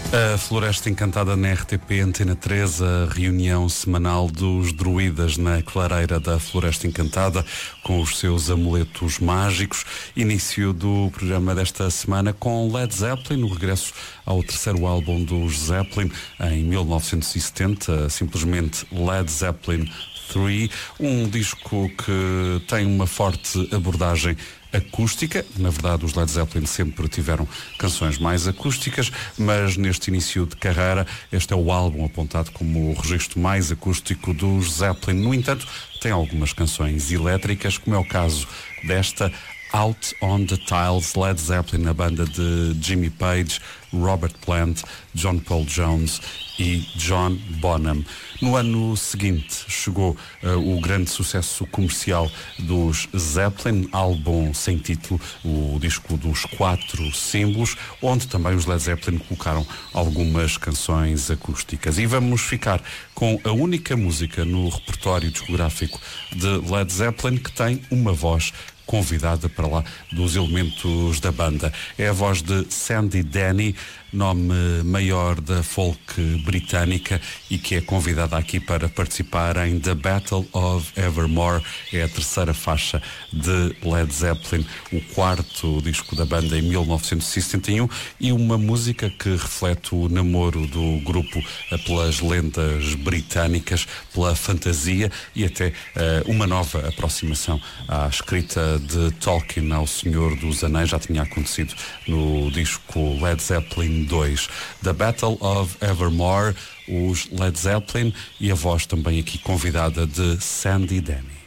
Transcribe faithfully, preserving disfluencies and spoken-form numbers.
A Floresta Encantada na R T P Antena três, a reunião semanal dos druidas na clareira da Floresta Encantada, com os seus amuletos mágicos. Início do programa desta semana com Led Zeppelin, o regresso ao terceiro álbum dos Zeppelin em mil novecentos e setenta, simplesmente Led Zeppelin três, um disco que tem uma forte abordagem acústica. Na verdade, os Led Zeppelin sempre tiveram canções mais acústicas, mas neste início de carreira, este é o álbum apontado como o registro mais acústico dos Zeppelin. No entanto, tem algumas canções elétricas, como é o caso desta Out on the Tiles, Led Zeppelin, a banda de Jimmy Page, Robert Plant, John Paul Jones e John Bonham. No ano seguinte chegou uh, o grande sucesso comercial dos Zeppelin, álbum sem título, o disco dos quatro símbolos, onde também os Led Zeppelin colocaram algumas canções acústicas. E vamos ficar com a única música no repertório discográfico de Led Zeppelin que tem uma voz convidada para lá dos elementos da banda. É a voz de Sandy Denny, nome maior da folk britânica, e que é convidada aqui para participar em The Battle of Evermore. É a terceira faixa de Led Zeppelin, o quarto disco da banda em mil novecentos e setenta e um, e uma música que reflete o namoro do grupo pelas lendas britânicas, pela fantasia e até uh, uma nova aproximação à escrita de Tolkien ao Senhor dos Anéis. Já tinha acontecido no disco Led Zeppelin dois. The Battle of Evermore, os Led Zeppelin, e a voz também aqui convidada de Sandy Denny.